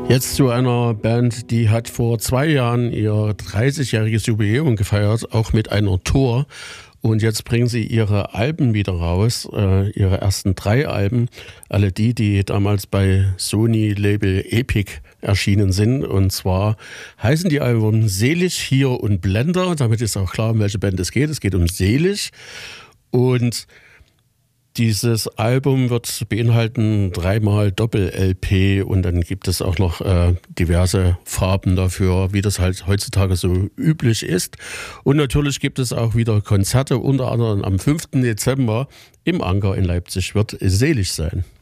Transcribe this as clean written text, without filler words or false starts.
Jetzt zu einer Band, die hat vor 2 Jahren ihr 30-jähriges Jubiläum gefeiert, auch mit einer Tour. Und jetzt bringen sie ihre Alben wieder raus, ihre ersten 3 Alben. Alle die damals bei Sony-Label Epic erschienen sind. Und zwar heißen die Alben Selig, Hier und Blender. Damit ist auch klar, um welche Band es geht. Es geht um Selig. Und dieses Album wird beinhalten 3-mal Doppel-LP und dann gibt es auch noch diverse Farben dafür, wie das halt heutzutage so üblich ist. Und natürlich gibt es auch wieder Konzerte, unter anderem am 5. Dezember im Anker in Leipzig wird Selig sein.